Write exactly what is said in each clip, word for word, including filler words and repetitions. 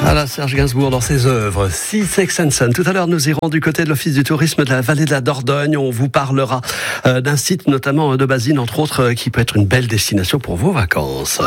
Voilà Serge Gainsbourg dans ses œuvres. Sea, Sex and Sun. Tout à l'heure, nous irons du côté de l'Office du tourisme de la vallée de la Dordogne. On vous parlera euh, d'un site, notamment de Basine, entre autres, euh, qui peut être une belle destination pour vos vacances.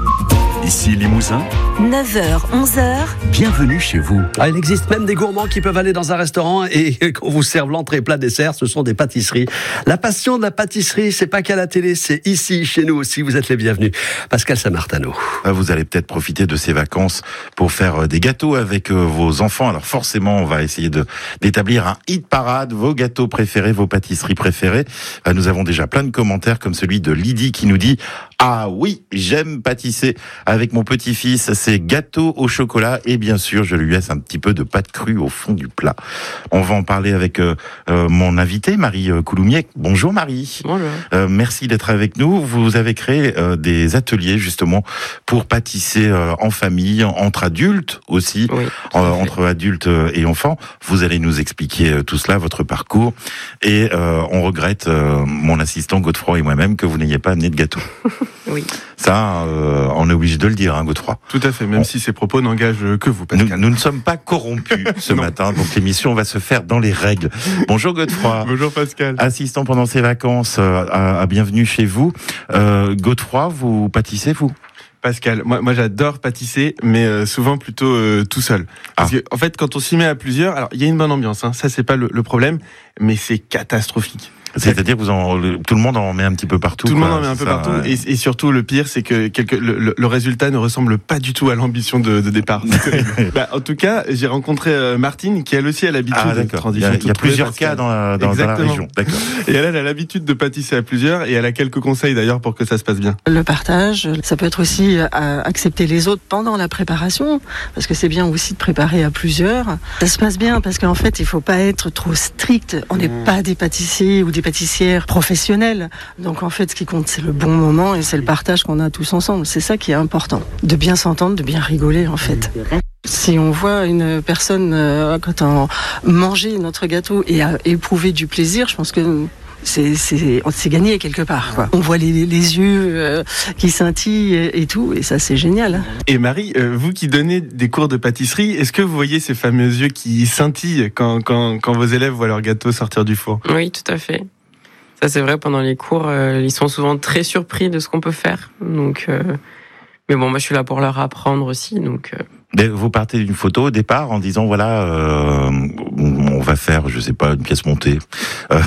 Ici Limousin, neuf heures, onze heures. Bienvenue chez vous. Ah, il existe même des gourmands qui peuvent aller dans un restaurant et qu'on vous serve l'entrée, plat, dessert. Ce sont des pâtisseries. La passion de la pâtisserie, c'est pas qu'à la télé, c'est ici, chez nous aussi. Vous êtes les bienvenus. Pascal Samartano. Vous allez peut-être profiter de ces vacances pour faire des gâteaux avec vos enfants. Alors forcément, on va essayer de d'établir un hit parade, vos gâteaux préférés, vos pâtisseries préférées. Nous avons déjà plein de commentaires comme celui de Lydie qui nous dit « Ah oui, j'aime pâtisser avec mon petit-fils, c'est gâteau au chocolat et bien sûr, je lui laisse un petit peu de pâte crue au fond du plat. » On va en parler avec euh, euh, mon invité, Marie Couloumiec. Bonjour Marie. Bonjour. Euh, merci d'être avec nous. Vous avez créé euh, des ateliers justement pour pâtisser euh, en famille, entre adultes aussi, oui, euh, entre adultes et enfants. Vous allez nous expliquer euh, tout cela, votre parcours. Et euh, on regrette, euh, mon assistant Godefroy et moi-même, que vous n'ayez pas amené de gâteau. Oui. Ça, euh, on est obligé de le dire, hein, Godefroy. Tout à fait, même Bon. si ces propos n'engagent que vous, Pascal. Nous, nous ne sommes pas corrompus ce matin, donc l'émission va se faire dans les règles. Bonjour Godefroy. Bonjour Pascal. Assistant pendant ces vacances, euh, à, à bienvenue chez vous. Euh, Godefroy, vous pâtissez, vous ? Pascal, moi, moi j'adore pâtisser, mais euh, souvent plutôt euh, tout seul. Parce Ah. que, en fait, quand on s'y met à plusieurs, alors il y a une bonne ambiance, hein, ça c'est pas le, le problème, mais c'est catastrophique. C'est-à-dire que vous en, le- tout le monde en met un petit peu partout. Tout le quoi, monde en met un peu ça, partout, ouais. et, et surtout le pire, c'est que quelque, le, le- le résultat ne ressemble pas du tout à l'ambition de, de départ. Bah, en tout cas, j'ai rencontré euh, Martine, qui elle aussi a l'habitude Ah de d'accord. Il y transition. a, il y a toute trouvée, plusieurs Pascal. cas dans la, dans, dans la Exactement. région. D'accord. Et elle, elle a l'habitude de pâtisser à plusieurs, et elle a quelques conseils d'ailleurs pour que ça se passe bien. Le partage, ça peut être aussi euh, accepter les autres pendant la préparation, parce que c'est bien aussi de préparer à plusieurs. Ça se passe bien parce qu'en fait, il faut pas être trop strict. On n'est pas des pâtissiers ou des pâtissières professionnelles. Donc en fait, ce qui compte, c'est le bon moment et c'est le partage qu'on a tous ensemble. C'est ça qui est important. De bien s'entendre, de bien rigoler en fait. Si on voit une personne euh, quand on manger notre gâteau et à éprouver du plaisir, je pense que c'est c'est c'est gagné quelque part, quoi. On voit les, les yeux euh, qui scintillent et, et tout, et ça c'est génial. Et Marie, euh, vous qui donnez des cours de pâtisserie, est-ce que vous voyez ces fameux yeux qui scintillent quand, quand, quand vos élèves voient leur gâteau sortir du four ? Oui, tout à fait. Ça, c'est vrai, pendant les cours, euh, ils sont souvent très surpris de ce qu'on peut faire. Donc, euh... Mais bon, moi, je suis là pour leur apprendre aussi. Donc, euh... Mais vous partez d'une photo au départ en disant voilà, euh, on va faire, je sais pas, une pièce montée, euh,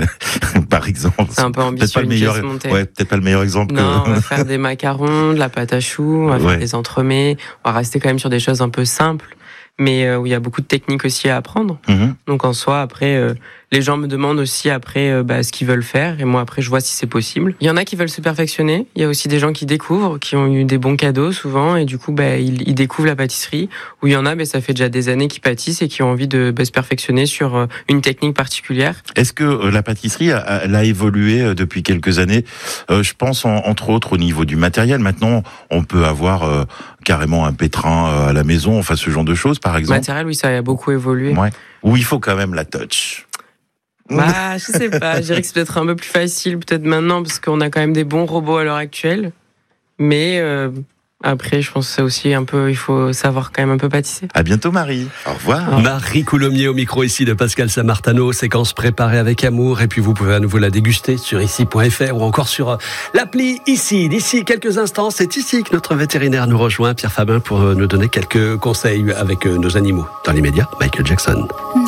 par exemple. c'est un peu Peut-être ambitieux, pas le une meilleur, pièce montée. ouais, peut-être pas le meilleur exemple. Non, que... on va faire des macarons, de la pâte à choux, on va Ouais. faire des entremets. On va rester quand même sur des choses un peu simples, mais euh, où il y a beaucoup de techniques aussi à apprendre. Mhm. Donc en soi, après, euh, les gens me demandent aussi après euh, bah, ce qu'ils veulent faire, et moi après je vois si c'est possible. Il y en a qui veulent se perfectionner, il y a aussi des gens qui découvrent, qui ont eu des bons cadeaux souvent, et du coup bah, ils, ils découvrent la pâtisserie. Ou il y en a, bah, ça fait déjà des années qu'ils pâtissent et qui ont envie de bah, se perfectionner sur euh, une technique particulière. Est-ce que euh, la pâtisserie a, a, elle a évolué euh, depuis quelques années ? euh, Je pense en, entre autres au niveau du matériel. Maintenant, on peut avoir euh, carrément un pétrin euh, à la maison, enfin ce genre de choses, par exemple. Matériel, oui, ça a beaucoup évolué. Ouais. Où il faut quand même la touch. Bah, je sais pas, je dirais que c'est peut-être un peu plus facile, peut-être maintenant, parce qu'on a quand même des bons robots à l'heure actuelle. Mais euh, après, je pense que c'est aussi un peu, il faut savoir quand même un peu pâtisser. À bientôt Marie. Au revoir. Marie Coulommiers au micro ici de Pascal Samartano, séquence préparée avec amour, et puis vous pouvez à nouveau la déguster sur ici point f r ou encore sur l'appli Ici. D'ici quelques instants, c'est ici que notre vétérinaire nous rejoint, Pierre Fabin, pour nous donner quelques conseils avec nos animaux. Dans l'immédiat, Michael Jackson.